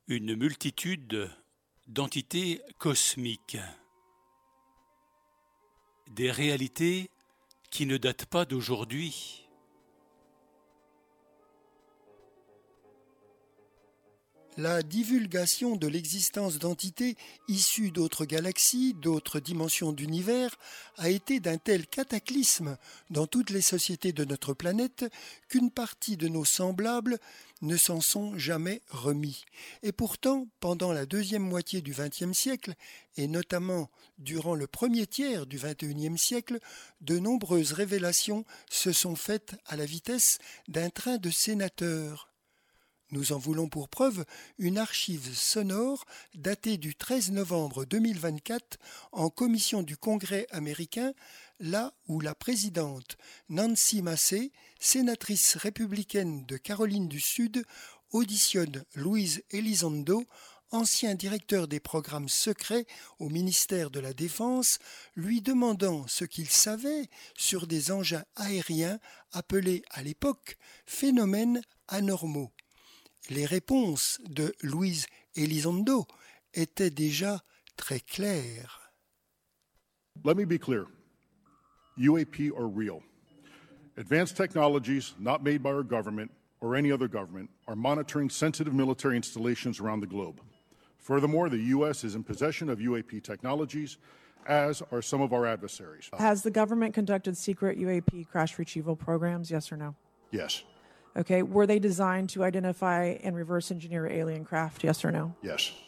une multitude d'entités cosmiques, des réalités qui ne datent pas d'aujourd'hui. La divulgation de l'existence d'entités issues d'autres galaxies, d'autres dimensions d'univers, a été d'un tel cataclysme dans toutes les sociétés de notre planète qu'une partie de nos semblables ne s'en sont jamais remis. Et pourtant, pendant la deuxième moitié du XXe siècle, et notamment durant le premier tiers du XXIe siècle, de nombreuses révélations se sont faites à la vitesse d'un train de sénateurs. Nous en voulons pour preuve une archive sonore datée du 13 novembre 2024 en commission du Congrès américain, là où la présidente Nancy Massey, sénatrice républicaine de Caroline du Sud, auditionne Luis Elizondo, ancien directeur des programmes secrets au ministère de la Défense, lui demandant ce qu'il savait sur des engins aériens appelés à l'époque phénomènes anormaux. Les réponses de Luis Elizondo étaient déjà très claires. Let me be clear. UAP are real. Advanced technologies not made by our government or any other government are monitoring sensitive military installations around the globe. Furthermore, the U.S. is in possession of UAP technologies, as are some of our adversaries. Has the government conducted secret UAP crash retrieval programs, yes or no? Yes. Okay, were they designed to identify and reverse engineer alien craft, yes or no? Yes.